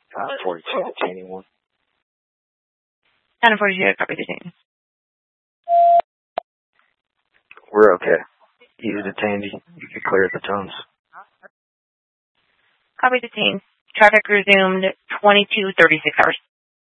42 detaining one. 10-42, copy detained. We're okay. He's detained. You can clear at the tones. Copy detained. Traffic resumed 22:36 hours.